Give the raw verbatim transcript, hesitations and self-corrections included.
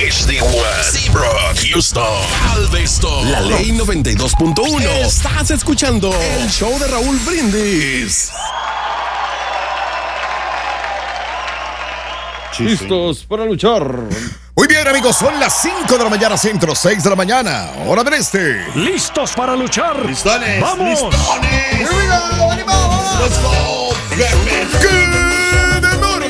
H D uno, Seabrook, Houston, Galveston, La Ley noventa y dos punto uno. Estás escuchando el show de Raúl Brindis. Listos para luchar. Muy bien, amigos, son las cinco de la mañana centro, seis de la mañana, hora del este. Listos para luchar. Listones. ¡Vamos! Listones. Here we go, animados. Let's go, baby. Good